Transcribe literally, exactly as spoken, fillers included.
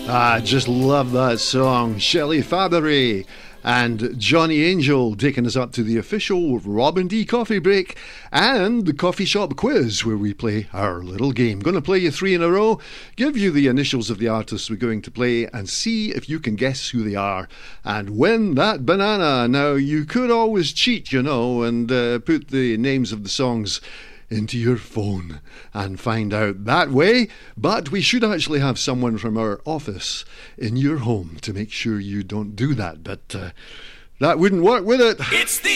I just love that song. Shelley Fabares and Johnny Angel taking us up to the official Robin D coffee break and the coffee shop quiz where we play our little game. Going to play you three in a row, give you the initials of the artists we're going to play and see if you can guess who they are and win that banana. Now you could always cheat, you know, and uh, put the names of the songs into your phone and find out that way, but we should actually have someone from our office in your home to make sure you don't do that, but uh, that wouldn't work, would it? It's the